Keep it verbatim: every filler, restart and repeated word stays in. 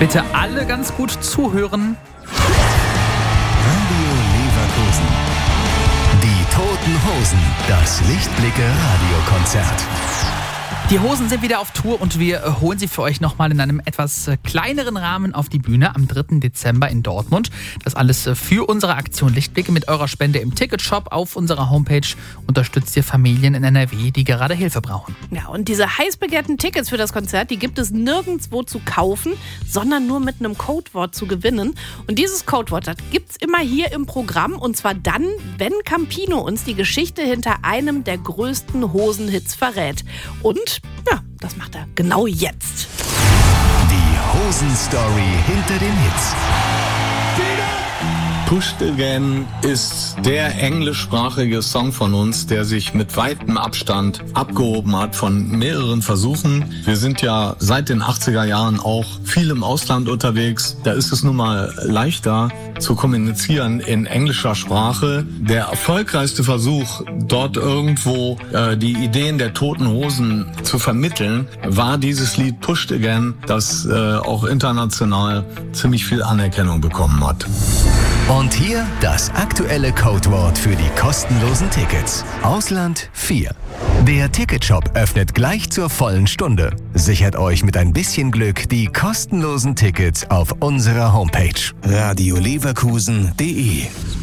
Bitte alle ganz gut zuhören. Radio Leverkusen. Die Toten Hosen. Das Lichtblicke-Radiokonzert. Die Hosen sind wieder auf Tour und wir holen sie für euch nochmal in einem etwas kleineren Rahmen auf die Bühne am dritten Dezember in Dortmund. Das alles für unsere Aktion Lichtblicke. Mit eurer Spende im Ticketshop auf unserer Homepage unterstützt ihr Familien in N R W, die gerade Hilfe brauchen. Ja, und diese heiß begehrten Tickets für das Konzert, die gibt es nirgendwo zu kaufen, sondern nur mit einem Codewort zu gewinnen. Und dieses Codewort, das gibt's immer hier im Programm, und zwar dann, wenn Campino uns die Geschichte hinter einem der größten Hosenhits verrät. Und ja, das macht er genau jetzt. Die Hosen-Story hinter den Hits. Pushed Again ist der englischsprachige Song von uns, der sich mit weitem Abstand abgehoben hat von mehreren Versuchen. Wir sind ja seit den achtziger Jahren auch viel im Ausland unterwegs. Da ist es nun mal leichter zu kommunizieren in englischer Sprache. Der erfolgreichste Versuch, dort irgendwo äh, die Ideen der Toten Hosen zu vermitteln, war dieses Lied Pushed Again, das äh, auch international ziemlich viel Anerkennung bekommen hat. Und hier das aktuelle Codewort für die kostenlosen Tickets. Ausland vier. Der Ticketshop öffnet gleich zur vollen Stunde. Sichert euch mit ein bisschen Glück die kostenlosen Tickets auf unserer Homepage. radio leverkusen punkt de